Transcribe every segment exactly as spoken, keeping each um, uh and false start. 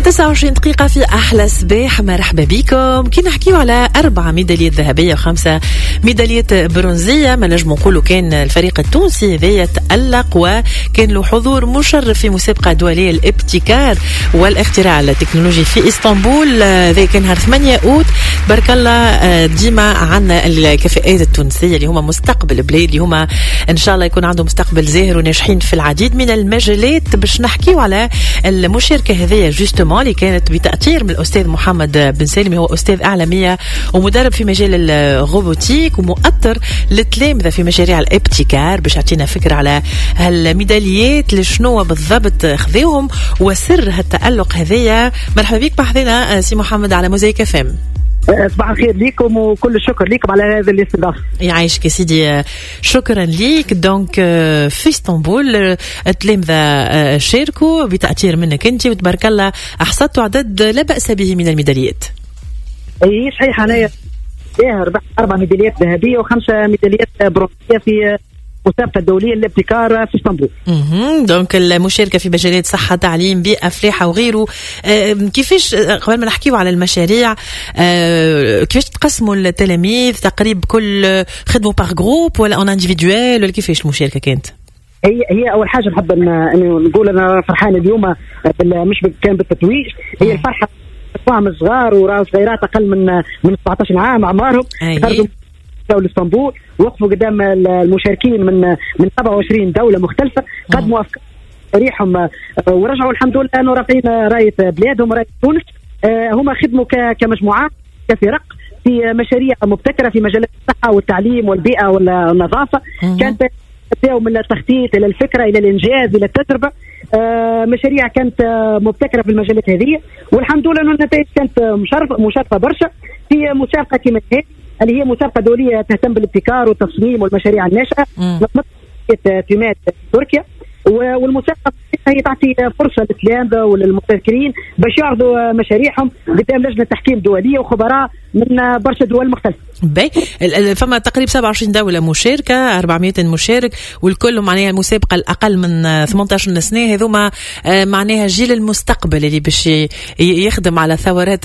تسعة وعشرين دقيقة في أحلى صباح. مرحبا بكم. كي نحكيو على أربع ميداليات ذهبية وخمسة ميداليات برونزية، ما نجم نقولوا كان الفريق التونسي ذي تألق وكان له حضور مشرف في مسابقة دولية الابتكار والاختراع التكنولوجي في إسطنبول. ذي كان نهار ثمانية أوت. بارك الله. ديما عنا الكفاءات التونسية اللي هما مستقبل بلاد، اللي هما إن شاء الله يكون عندهم مستقبل زاهر وناجحين في العديد من المجالات. باش نحكيو على المشاركة هذه جوستومون اللي كانت بتأثير من الأستاذ محمد بن سالم، هو أستاذ أعلامية ومدرب في مجال الروبوتيك ومؤثر للتلامذة في مشاريع الابتكار، باش يعطينا فكرة على هالميداليات لشنو بالضبط خذيهم وسر هالتألق هذية. مرحبا بك بحثنا سي محمد على موزايك اف ام. صباح الخير ليكم وكل الشكر ليكم على هذا الاستضافة. يعيشك يا سيدي، شكرا ليك. دونك في اسطنبول التلامذة شاركوا بتأثير منك انت، وتبارك الله احصدتوا عدد لا بأس به من الميداليات. اي صحيح، انا ربحت اربع ميداليات ذهبية وخمسة ميداليات برونزية في مسابقة دولية للابتكار في اسطنبول. اها دونك المشاركة في مجالات صحة، تعليم، بيئة، فلاحة وغيره. أه كيفاش قبل ما نحكيو على المشاريع، أه كيفاش تقسموا التلاميذ؟ تقريب كل خدموا باغ جروب ولا اون انديفيدوال ولا كيفاش المشاركة كانت؟ هي هي اول حاجة نحب انه نقول انا فرحان اليوم مش كان بالتتويج، هي الفرحة فهم صغار وراس صغيرات اقل من من سبعة عشر عام اعمارهم خرجوا دولة اسطنبول، وقفوا قدام المشاركين من من سبعة وعشرين دولة مختلفة، قدموا أفكار ريحهم ورجعوا الحمد لله أنه رافعين راية بلادهم راية تونس. هم خدموا كمجموعات كفرق في مشاريع مبتكرة في مجالات الصحة والتعليم والبيئة والنظافة. كانت تبدأ من التخطيط إلى الفكرة إلى الإنجاز إلى التجربة. مشاريع كانت مبتكرة في المجالات هذه، والحمد لله أن النتائج كانت مشرفة مشرفة برشا في مسابقة كما هذه اللي هي مسابقة دولية تهتم بالابتكار والتصميم والمشاريع الناشئة تيمات تركيا. والمسابقة هي تعطي فرصة للتلامذة وللمبتكرين باش يعرضوا مشاريعهم قدام لجنة تحكيم دولية وخبراء من برشا دول مختلفة. باهي، فما تقريبا سبعة وعشرين دولة مشاركة، أربعمائة مشارك، والكل معناها المسابقة الأقل من ثمانية عشر سنة. هذوما معناها جيل المستقبل اللي باش يخدم على ثورات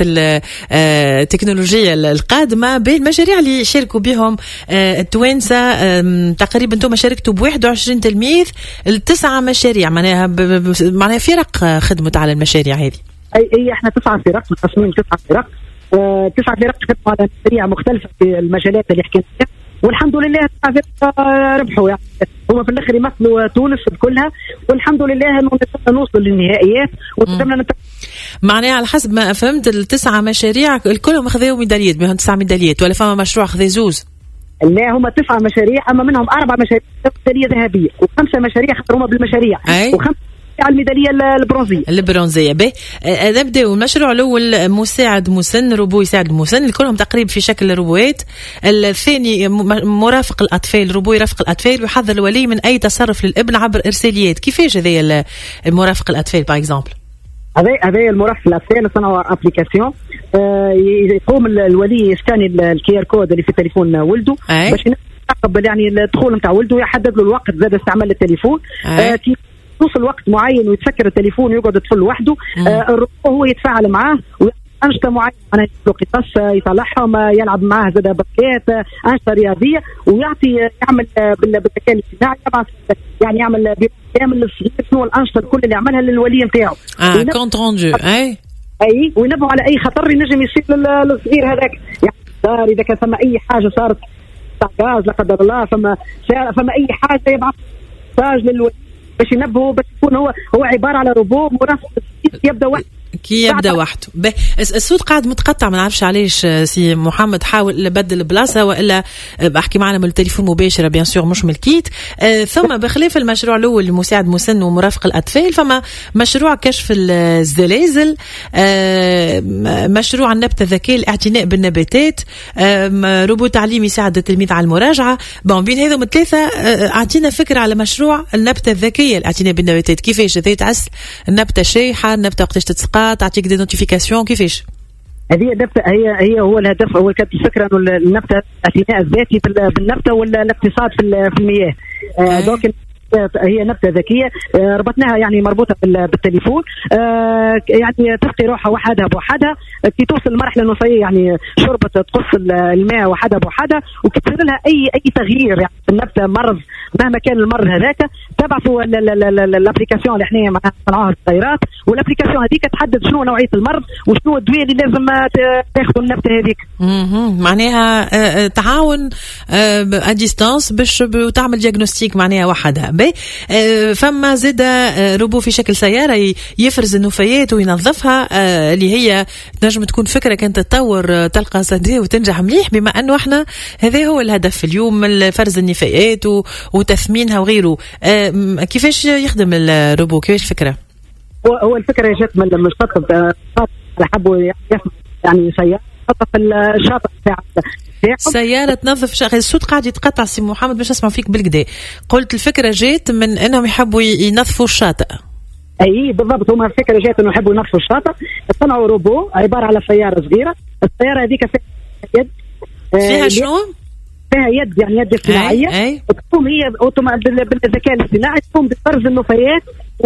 التكنولوجيا القادمة. بالمشاريع اللي شاركوا بهم التوانسة تقريبا انتم شاركتوا ب واحد وعشرين تلميذ لتسعة مشاريع، معناها معناها فرق خدمت على المشاريع هذه. اي اي احنا تسعة فرق مقسمين تسعة فرق آه، تسعة فرق خدموا على مشاريع مختلفة في المجالات اللي حكينا فيها، والحمد لله تسعة فرق آه، ربحوا. يعني هم في الاخر يمثلوا تونس بكلها، والحمد لله انه نوصل للنهائيات وتقدمنا نت... معناها على حسب ما فهمت التسعة مشاريع الكلهم اخذوا ميداليات، بهم تسعة ميداليات ولا فما مشروع خذ زوز؟ لا، هم تسعة مشاريع، اما منهم اربع مشاريع ميدالية ذهبية وخمسة مشاريع خسروا بالمشاريع وخمسة على الميدالية البرونزية. البرونزية به. نبدأ المشروع الأول مساعد مسن، روبو يساعد المسن، كلهم تقريبا في شكل روبوات. الثاني مرافق الأطفال، روبو يرافق الأطفال ويحضر الولي من أي تصرف للابن عبر إرساليات. كيفاش هذا المرافق الأطفال باغ اكزومبل؟ هذا هذا المرافق الأطفال صنعوا ابليكاسيون آه يقوم الولي يسكاني الكير كود اللي في تليفون ولده باش يقبل يعني الدخول نتاع ولده، يحدد له الوقت زاد استعمال التليفون. آه توصل وقت معين ويتسكر التليفون ويقعد يطفل لوحده. آه الروبو هو يتفاعل معاه وأنشطة معينة، أنا يطلق قصص يصلحهم، يلعب معاه زاد بكات أنشطة رياضية، ويعطي يعمل بالذكاء الاصطناعي يبعث يعني يعمل كامل الصغير شنو الأنشطة الكل اللي يعملها للولي نتاعو. اه كونت روندو. اي اي وينبهوا على اي خطر ينجم يصير للصغير هذاك. يعني صار اذا كان ثم اي حاجه صارت غاز لا قدر الله، فما فما اي حاجه يبعث مساج للولي باش ينبهوا، باش يكون هو هو عباره على روبو مرافق يبدا واحد كي يبدا وحده. الصوت قاعد متقطع، ما نعرفش علاش. سي محمد حاول يبدل البلاصه والا احكي معنا من التليفون مباشره بيان سور مش من الكيت. أه ثم بخلاف المشروع الاول المساعد مسن ومرافق الاطفال، فما مشروع كشف الزلازل، أه مشروع النبته الذكيه الاعتناء بالنباتات، أه روبو تعليمي يساعد التلميذ على المراجعه. بون بين هذوم الثلاثه اعطينا فكره على مشروع النبته الذكيه الاعتناء بالنباتات. كيفاش ازاي تعس النبته شايحه، النبته وقتاش تتسقى، تعطيك دي نوتيفيكاسيون كيفاش؟ هذه النبتة هي هي هو الهدف، هو كانت الفكرة انه النبتة الاعتناء الذاتي بالنبتة ولا الاقتصاد في المياه. آه دونك هي نبتة ذكية ربطناها يعني مربوطة بالتليفون، يعني تسقي روحها وحدها بوحدها كي توصل لمرحلة النصية، يعني شربت تقص الماء وحدها بوحدها، وكي تصير لها أي أي تغيير يعني في النبتة مرض مهما كان المرض هذاك تبعثوا الابليكاسيون اللي احنا معناها صنعوها الصغيرات، والابليكاسيون هذيك تحدد شنو نوعية المرض وشنو الدواء اللي لازم تاخذوا النبتة هذيك. معناها تعاون ا ديستانس باش تعمل دياغنوستيك معناها وحدها. فما زاد روبو في شكل سيارة يفرز النفايات وينظفها، اللي هي نجم تكون فكرة كانت تتطور تلقى صدى وتنجح مليح، بما أنه احنا هذا هو الهدف اليوم، فرز النفايات وتثمينها وغيره. كيفاش يخدم الروبو؟ كيفاش الفكرة؟ هو الفكرة جات من المشطب حبوا يعني سيارة في الشاطئ تاع سيارة تنظف شغل. الصوت قاعد يتقطع سي محمد باش اسمع فيك بالكدا. قلت الفكرة جات من انهم يحبوا ينظفوا الشاطئ. اي بالضبط، هما الفكرة جات انه يحبوا ينظفوا الشاطئ، صنعوا روبو عبارة على سيارة صغيرة، السيارة هذيك فيها يد فيها شنو؟ فيها يد يعني يد اصطناعية تقوم هي بالذكاء الاصطناعي تقوم بفرز النفايات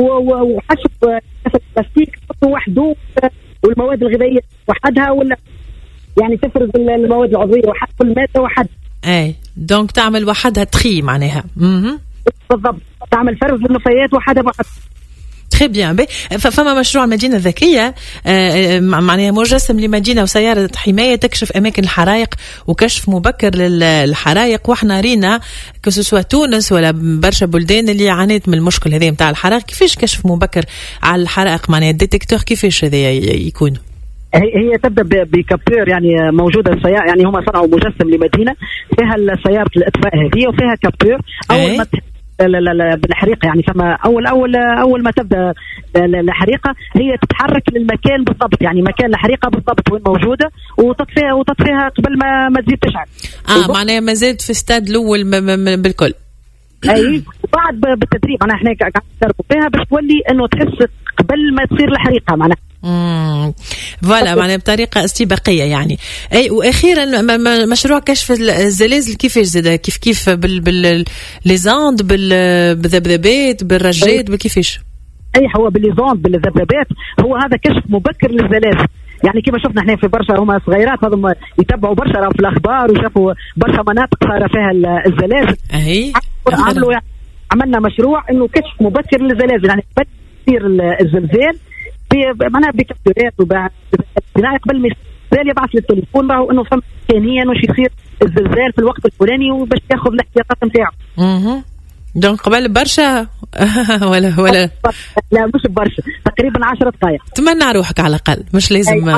وحشو البلاستيك وحده والمواد الغذائية وحدها، ولا يعني تفرز المواد العضوية وحد كل مادة وحد. اي دونك تعمل وحدها تخي معناها. اها بالضبط، تعمل فرز للنفايات وحدها بوحدها. تري بيان. فما مشروع المدينة الذكية معناها مجسم لمدينة وسيارة حماية تكشف أماكن الحرائق وكشف مبكر للحرائق، وإحنا رينا كسوسوا تونس ولا برشا بلدان اللي عانيت من المشكل هذا متاع الحرائق. كيفاش كشف مبكر على الحرائق معناها الديتكتور كيفاش هذا يكون؟ هي تبدا بكابتور يعني موجوده السياره، يعني هم صنعوا مجسم لمدينه فيها سياره الاطفاء هذه وفيها كابتور. اول ما بالحريقه يعني فما اول اول اول ما تبدا الحريقه هي تتحرك للمكان بالضبط، يعني مكان الحريقه بالضبط وين موجوده وتطفيها وتطفيها قبل ما ما تزيد تشعل. اه معناها ما زالت في استاد الاول بالكل. اي وبعد بالتدريب انا احنا قاعد نتدربوا فيها باش تولي انه تحس قبل ما تصير الحريقه معناها. امم فوالا معناها بطريقه استباقيه يعني. اي واخيرا مشروع كشف الزلازل كيفاش زاد كيف كيف بال بال ليزاند بالذبذبات بالرجات بكيفاش؟ اي هو بالليزاند بالذبذبات، هو هذا كشف مبكر للزلازل. يعني كما شفنا احنا في برشا هما صغيرات هذم يتبعوا برشا في الاخبار وشافوا برشا مناطق صار فيها الزلازل. اهي عملوا يعني عملنا مشروع انه كشف مبكر للزلازل، يعني قبل يصير الزلزال معناها بكابتورات وبناء قبل ما الزلزال يبعث للتليفون راهو انه فهم امكانيا واش يصير الزلزال في الوقت الفلاني وباش ياخذ الاحتياطات نتاعو. اها دونك قبل برشا ولا ولا لا مش برشا، تقريبا عشرة دقائق. تمنى روحك على الاقل، مش لازم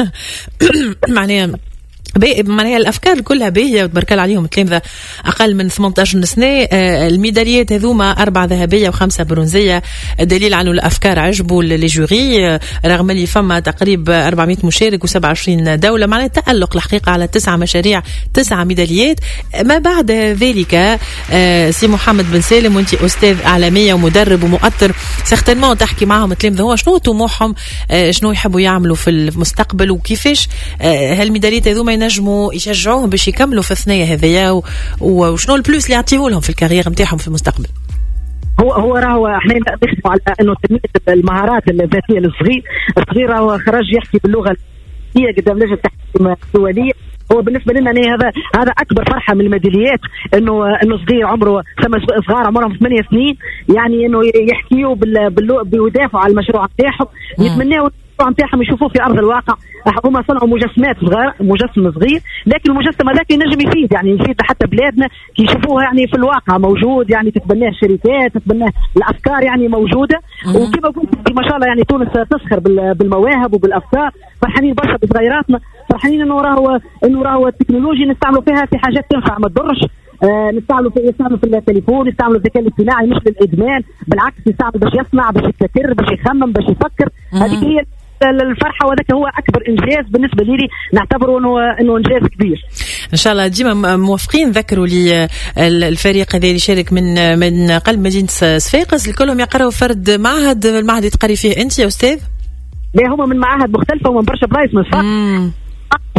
معناها معناها الافكار كلها باهيه وتبارك الله عليهم التلامذه اقل من ثمانية عشر سنه. الميداليات هذوما اربعه ذهبيه وخمسه برونزيه، دليل على الافكار عجبوا للجوري رغم اللي فما تقريبا أربعمائة مشارك وسبعة وعشرين دوله، معناها تالق الحقيقه على تسعه مشاريع تسعه ميداليات. ما بعد ذلك سي محمد بن سالم وانت استاذ اعلاميه ومدرب ومؤطر سيغتينمون تحكي معهم التلامذه هو شنو طموحهم، شنو يحبوا يعملوا في المستقبل وكيفاش هالميداليات هذوما ينجموا يشجعوهم باش يكملوا في الثنيه هذيا، وشنو البلوس اللي يعطيه لهم في الكارير نتاعهم في المستقبل. هو هو راهو احنا نخدموا على انه تنميه المهارات الذاتيه للصغير، الصغير راهو خرج يحكي باللغه هي قدام لجنه التحكيم الدوليه. هو بالنسبه لنا هذا هذا اكبر فرحه من الميداليات، انه انه صغير عمره صغار عمرهم ثمانية سنين يعني انه يحكيوا بيدافعوا على المشروع نتاعهم، يتمنوا نتاعهم يشوفوه في ارض الواقع. هما صنعوا مجسمات صغيره مجسم صغير، لكن المجسم هذاك ينجم يفيد يعني يفيد حتى بلادنا كي يشوفوه يعني في الواقع موجود، يعني تتبناه الشركات تتبناه الافكار يعني موجوده. وكما قلت ما شاء الله يعني تونس تسخر بالمواهب وبالافكار، فرحانين برشا بصغيراتنا، فرحانين انه راهو انه راهو التكنولوجيا نستعملوا فيها في حاجات تنفع ما تضرش. آه نستعملوا في يستعملوا في التليفون، يستعملوا الذكاء الاصطناعي مش للادمان، بالعكس يستعمل باش يصنع باش يفكر باش يخمم باش يفكر. هذيك هي الفرحه وهذاك هو اكبر انجاز بالنسبه لي، نعتبره انه انه انجاز كبير. ان شاء الله ديما موافقين. ذكروا لي الفريق هذا اللي شارك من من قلب مدينه صفاقس الكلهم يقراوا فرد معهد، المعهد تقري فيه انت يا استاذ؟ لا هما من معاهد مختلفه ومن برشا بلايص من صفاقس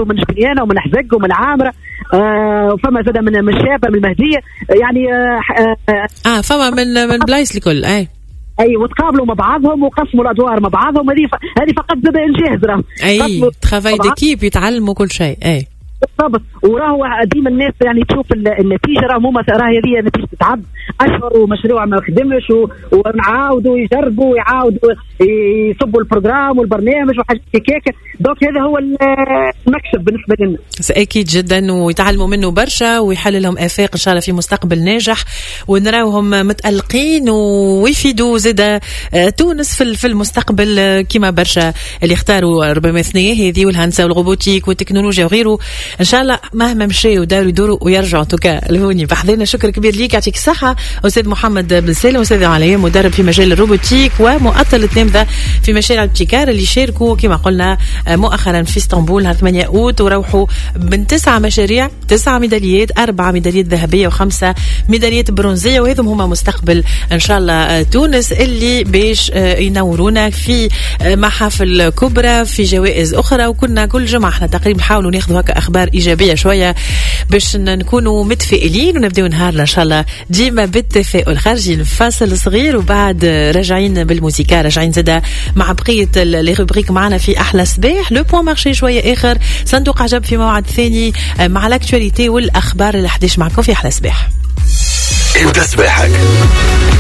ومن شبيانه ومن حزق ومن عامره، آه فما زاد من من الشابه من المهديه يعني اه, آه, آه فما من من بلايص الكل. اي اي وتقابلوا مع بعضهم وقسموا الادوار مع بعضهم. هذه هذه فقط زاد انجاز راهو. اي ترافاي ديكيب يتعلموا كل شيء. اي بالضبط. وراهو ديما الناس يعني تشوف النتيجه، راهو مو مثلا راهي هذه نتيجه تعب اشهر ومشروع ما خدمش ونعاودوا يجربوا ويعاودوا يصبوا البروجرام والبرنامج وحاجات هيك. دوك هذا هو المكسب بالنسبه لنا. اكيد جدا، ويتعلموا منه برشا ويحل لهم افاق ان شاء الله في مستقبل ناجح، ونراوهم متالقين ويفيدوا زاده تونس في المستقبل كما برشا اللي اختاروا ربما الثنيه هذه والهندسه والروبوتيك والتكنولوجيا وغيره. ان شاء الله مهما مشيوا وداروا يدوروا ويرجعوا. توكا لهوني بحضرنا شكر كبير ليك، يعطيك الصحه استاذ محمد بن سالم، استاذ عليا مدرب في مجال الروبوتيك ومؤطل التلامذه في مجال الابتكار اللي شاركوا كما قلنا مؤخرا في اسطنبول نهار ثمانية أوت، وروحوا من تسعة مشاريع، تسعة ميداليات، أربعة ميداليات ذهبيه وخمسه ميداليات برونزيه، وهذم هما مستقبل ان شاء الله تونس اللي باش ينورونا في محافل كبرى في جوائز اخرى. وكنا كل جمعه احنا تقريبا نحاولوا ناخذوا هكا اخبار ايجابيه شويه باش نكونوا متفائلين ونبداو نهارنا ان شاء الله ديما بالتفاؤل. خارجين فاصل صغير وبعد راجعين بالموسيقى، راجعين زاده مع بقيه لي روبريك معنا في احلى صباح. لو بوان مارشي شويه اخر، صندوق عجب في موعد ثاني مع الاكtualité والاخبار اللي حديش معكم في احلى صباح. انت صباحك